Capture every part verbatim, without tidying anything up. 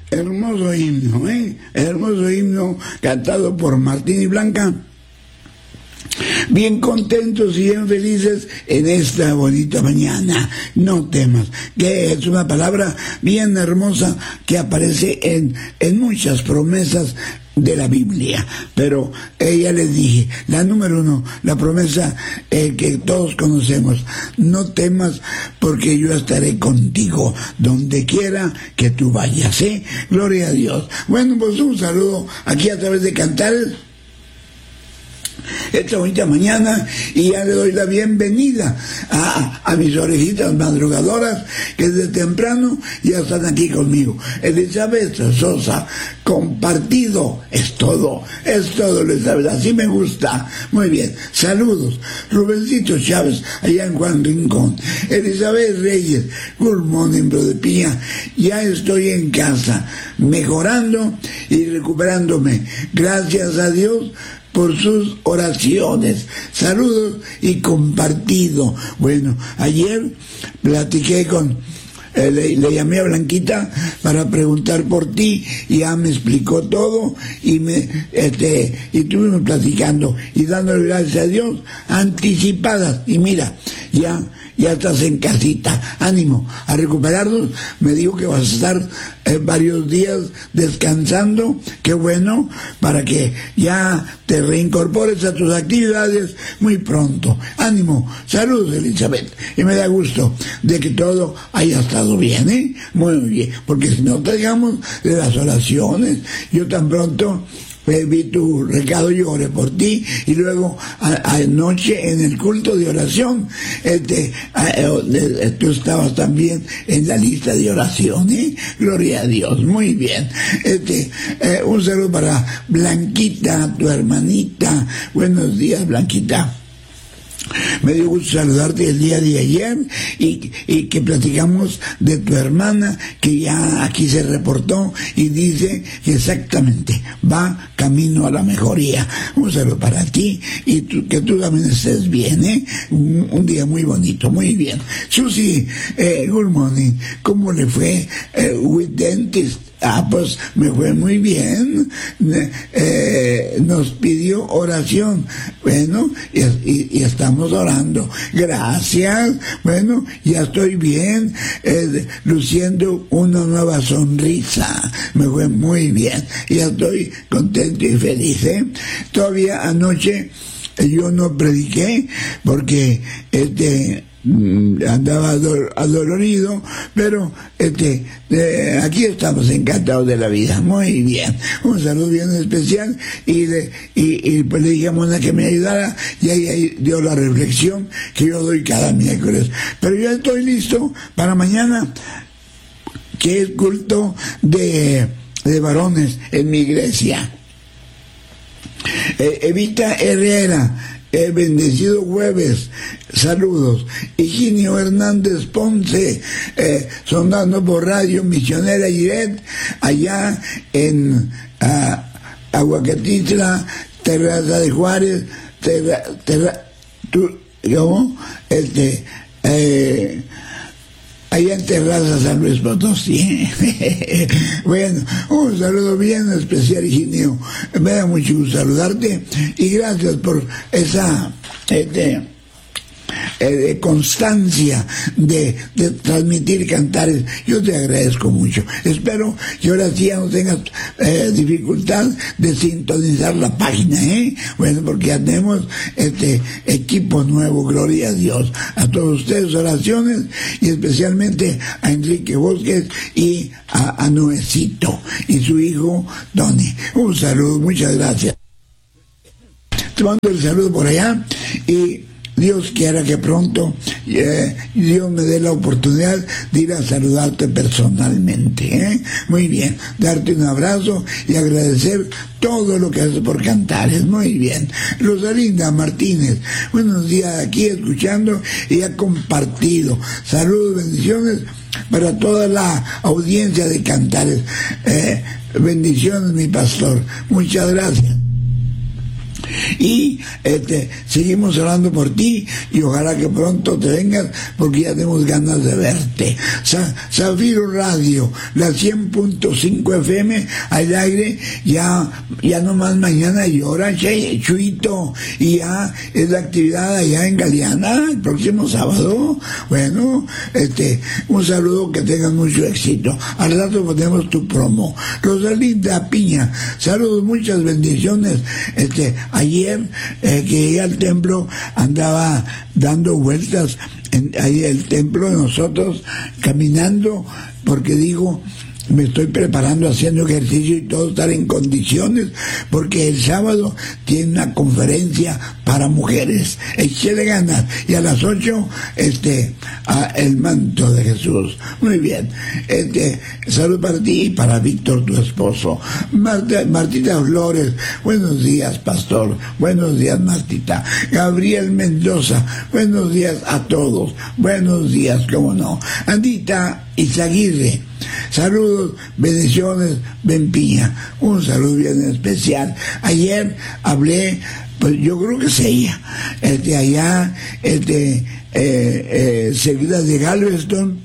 Hermoso himno, ¿eh? Hermoso himno cantado por Martín y Blanca. Bien contentos y bien felices en esta bonita mañana. No temas, que es una palabra bien hermosa que aparece en, en muchas promesas de la Biblia, pero ella les dije, la número uno, la promesa eh, que todos conocemos: no temas porque yo estaré contigo donde quiera que tú vayas, ¿eh? Gloria a Dios. Bueno, pues un saludo aquí a través de Cantar esta bonita mañana, y ya le doy la bienvenida a, a mis orejitas madrugadoras que desde temprano ya están aquí conmigo. Elizabeth Sosa, compartido, es todo, es todo, Elizabeth, así me gusta. Muy bien, saludos. Rubencito Chávez, allá en Juan Rincón. Elizabeth Reyes, good morning, brother Pía, ya estoy en casa, mejorando y recuperándome, gracias a Dios por sus oraciones. Saludos y compartido. Bueno, ayer platiqué con, eh, le, le llamé a Blanquita para preguntar por ti, y ya me explicó todo, y me este y estuvimos platicando y dándole gracias a Dios anticipadas. Y mira, ya ya estás en casita, ánimo a recuperarnos. Me dijo que vas a estar eh, varios días descansando, qué bueno, para que ya te reincorpores a tus actividades muy pronto. Ánimo, saludos, Elizabeth, y me da gusto de que todo haya estado bien, ¿eh? Muy bien, porque si no te dejamos de las oraciones, yo tan pronto Eh, vi tu recado, lloré por ti, y luego a, anoche en el culto de oración este, a, eh, tú estabas también en la lista de oración, ¿eh? Gloria a Dios, muy bien. Este, eh, un saludo para Blanquita, tu hermanita. Buenos días, Blanquita. Me dio gusto saludarte el día de ayer, y, y que platicamos de tu hermana, que ya aquí se reportó y dice que exactamente va camino a la mejoría. Un saludo para ti, y tú, que tú también estés bien, ¿eh? Un, un día muy bonito, muy bien. Susi, eh, good morning. ¿Cómo le fue eh, with dentist? Ah, pues me fue muy bien. Eh, nos pidió oración. Bueno, y, y, y estamos orando. Gracias. Bueno, ya estoy bien, eh, luciendo una nueva sonrisa. Me fue muy bien. Ya estoy contento y feliz, ¿eh? Todavía anoche yo no prediqué porque este andaba adolorido, pero este eh, aquí estamos encantados de la vida. Muy bien, un saludo bien especial, y, de, y, y pues le dije a Mona que me ayudara, y ahí, ahí dio la reflexión que yo doy cada miércoles. Pero yo estoy listo para mañana, que es culto de, de varones en mi iglesia. eh, Evita Herrera, el bendecido jueves, saludos. Higinio Hernández Ponce, eh, sonando por Radio Misionera Iret, allá en uh, Aguacatitla, Terraza de Juárez, terra, terra, tu, ¿cómo? Este, eh, allá en Terraza San Luis Potosí. Bueno, un saludo bien especial, Higinio. Me da mucho gusto saludarte, y gracias por esa este, eh, constancia de, de transmitir cantares. Yo te agradezco mucho. Espero que ahora sí ya no tengas eh, dificultad de sintonizar la página, ¿eh? Bueno, porque ya tenemos este equipo nuevo, gloria a Dios. A todos ustedes oraciones, y especialmente a Enrique Bosques y a, a Noecito y su hijo Tony. Un saludo, muchas gracias. Te mando el saludo por allá, y Dios quiera que pronto eh, Dios me dé la oportunidad de ir a saludarte personalmente, ¿eh? Muy bien, darte un abrazo y agradecer todo lo que haces por Cantares. Muy bien. Rosalinda Martínez, buenos días, aquí escuchando y ha compartido. Saludos, bendiciones para toda la audiencia de Cantares. Eh, bendiciones, mi pastor. Muchas gracias. Y este, seguimos orando por ti y ojalá que pronto te vengas porque ya tenemos ganas de verte. Sa- Zafiro Radio, la cien punto cinco F M al aire, ya, ya nomás mañana llora che, Chuito, y ya es la actividad allá en Galeana el próximo sábado. Bueno, este, un saludo, que tengan mucho éxito. Al rato ponemos tu promo. Rosalinda Piña, saludos, muchas bendiciones. Este, ayer eh, que llegué al templo andaba dando vueltas en, ahí el templo de nosotros, caminando, porque digo, me estoy preparando, haciendo ejercicio y todo, estar en condiciones, porque el sábado tiene una conferencia para mujeres. Échale ganas. Y a las ocho, este, a el manto de Jesús. Muy bien. Este, salud para ti y para Víctor, tu esposo. Marta, Martita Flores, buenos días, pastor. Buenos días, Martita. Gabriel Mendoza, buenos días a todos. Buenos días, cómo no. Anita Izaguirre, saludos, bendiciones, Ben Piña, un saludo bien especial. Ayer hablé, pues yo creo que es ella, este, allá, este, eh, eh, seguida de Galveston,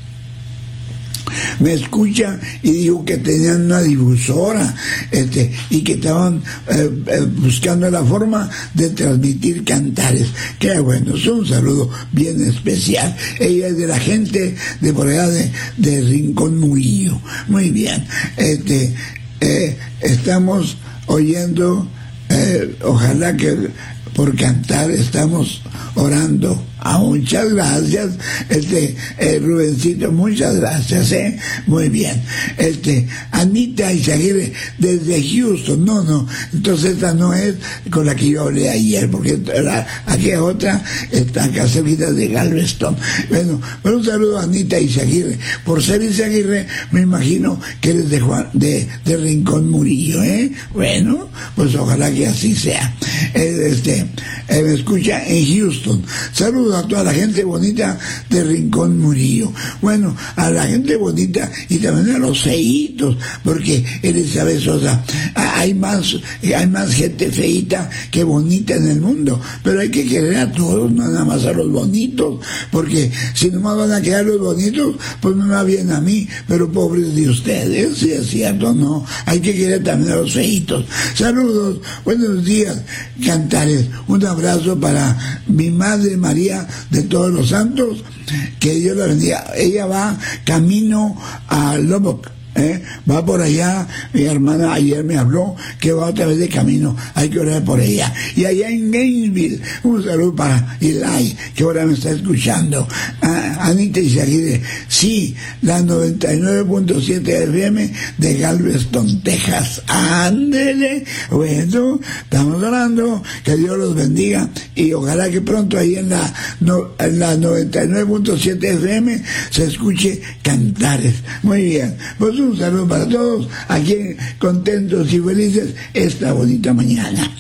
me escucha y dijo que tenían una difusora, este, y que estaban eh, eh, buscando la forma de transmitir cantares. Qué bueno, es un saludo bien especial. Ella es de la gente de por allá de, de Rincón Murillo. Muy bien, este, eh, estamos oyendo, eh, ojalá que por cantar estamos orando. Ah, muchas gracias, este, eh, Rubencito, muchas gracias, eh, muy bien. Este, Anita Izaguirre, desde Houston, no, no, entonces esta no es con la que yo hablé ayer, porque la, aquí otra está acá cerquita de Galveston. Bueno, pero un saludo a Anita Izaguirre. Por ser Izaguirre, me imagino que eres de Juan, de, de Rincón Murillo, eh. Bueno, pues ojalá que así sea. Eh, este, eh, me escucha en Houston. Saludos a toda la gente bonita de Rincón Murillo. Bueno, a la gente bonita y también a los feitos, porque Elizabeth Sosa, hay más, hay más gente feita que bonita en el mundo, pero hay que querer a todos, no nada más a los bonitos, porque si nomás van a quedar los bonitos, pues no me va bien a mí, pero pobres de ustedes, si es cierto, no, hay que querer también a los feitos. Saludos, buenos días, Cantares, un abrazo para mi madre María de Todos los Santos, que Dios la bendiga. Ella va camino a Lubbock, ¿eh? Va por allá. Mi hermana ayer me habló que va otra vez de camino, hay que orar por ella. Y allá en Gainesville, un saludo para Eli, que ahora me está escuchando. Ah, Anita Izaguirre, sí, la noventa y nueve punto siete F M de Galveston, Texas. Ándele. Bueno, estamos orando, que Dios los bendiga y ojalá que pronto ahí en la, no, en la noventa y nueve punto siete F M se escuche Cantares. Muy bien, pues un saludo para todos, aquí contentos y felices esta bonita mañana.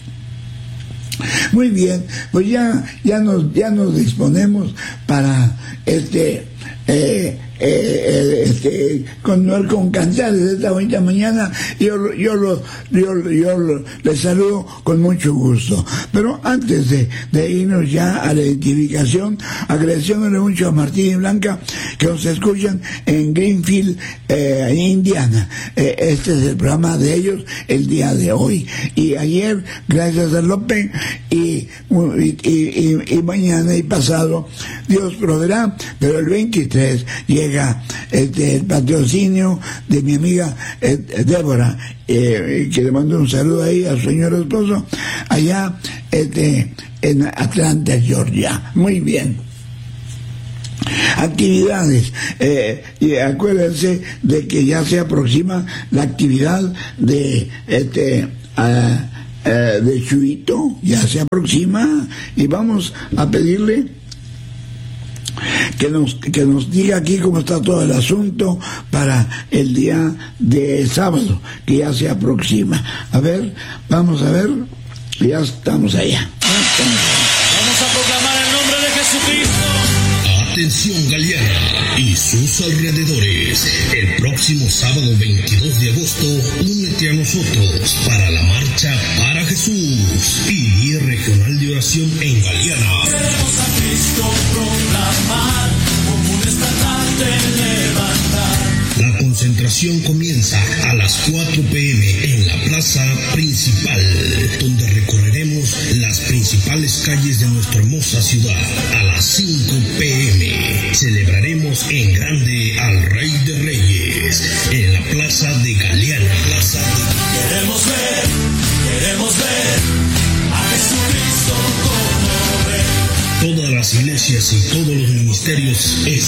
Muy bien, pues ya, ya nos, ya nos disponemos para este, eh, eh, este, continuar con Cantares de esta bonita mañana. Yo, yo, lo, yo, yo lo, les saludo con mucho gusto. Pero antes de, de irnos ya a la identificación, agradeciéndole mucho a Martín y Blanca que nos escuchan en Greenfield, eh, Indiana. Eh, este es el programa de ellos el día de hoy. Y ayer, gracias a López, y, y, y, y mañana y pasado, Dios proveerá, pero el veintitrés llega este, el patrocinio de mi amiga eh, Débora, eh, que le mando un saludo ahí a su señor esposo, allá este, en Atlanta, Georgia. Muy bien. Actividades, eh, y acuérdense de que ya se aproxima la actividad de este uh, uh, de Chuito, ya se aproxima y vamos a pedirle que nos, que nos diga aquí cómo está todo el asunto para el día de sábado, que ya se aproxima. A ver, vamos a ver, ya estamos allá. Vamos a proclamar el nombre de Jesucristo. Atención, Galeana y sus alrededores. El próximo sábado veintidós de agosto, únete a nosotros para la marcha para Jesús y día regional de oración en Galeana. Queremos a Cristo proclamar como un estandarte levantar. La concentración comienza a las cuatro pe eme en la plaza principal, donde recorreremos las principales calles de nuestra hermosa ciudad. A las cinco pe eme celebraremos en grande al Rey de Reyes en la plaza de Galeana. Plaza de... Queremos ver, queremos ver a Jesucristo como Rey. Todas las iglesias y todos los ministerios están